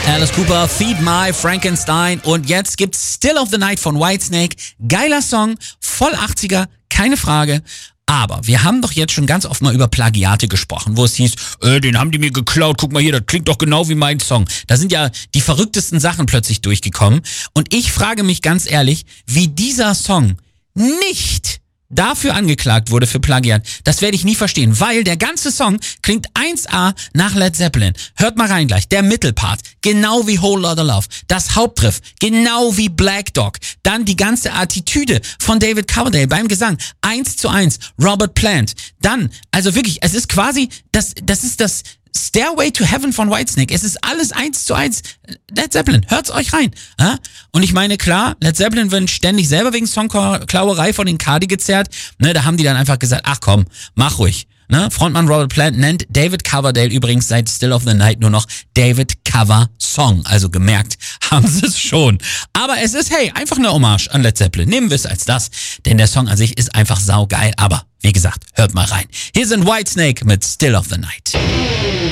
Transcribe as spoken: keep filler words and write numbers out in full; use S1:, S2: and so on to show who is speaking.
S1: Alice Cooper, Feed My Frankenstein und jetzt gibt's Still of the Night von Whitesnake. Geiler Song, voll achtziger, keine Frage. Aber wir haben doch jetzt schon ganz oft mal über Plagiate gesprochen, wo es hieß, äh, den haben die mir geklaut, guck mal hier, das klingt doch genau wie mein Song. Da sind ja die verrücktesten Sachen plötzlich durchgekommen. Und ich frage mich ganz ehrlich, wie dieser Song nicht dafür angeklagt wurde für Plagiat, das werde ich nie verstehen, weil der ganze Song klingt eins A nach Led Zeppelin. Hört mal rein gleich, der Mittelpart, genau wie Whole Lotta Love, das Hauptriff, genau wie Black Dog, dann die ganze Attitüde von David Coverdale beim Gesang, eins zu eins, Robert Plant, dann, also wirklich, es ist quasi, das, das ist das Stairway to Heaven von Whitesnake. Es ist alles eins zu eins. Led Zeppelin, hört's euch rein. Ja? Und ich meine, klar, Led Zeppelin wird ständig selber wegen Songklauerei von den Cardi gezerrt. Ne, da haben die dann einfach gesagt, ach komm, mach ruhig. Ne? Frontmann Robert Plant nennt David Coverdale übrigens seit Still of the Night nur noch David Cover Song. Also gemerkt haben sie es schon. Aber es ist, hey, einfach eine Hommage an Led Zeppelin. Nehmen wir es als das, denn der Song an sich ist einfach saugeil. Aber wie gesagt, hört mal rein. Hier sind Whitesnake mit Still of the Night.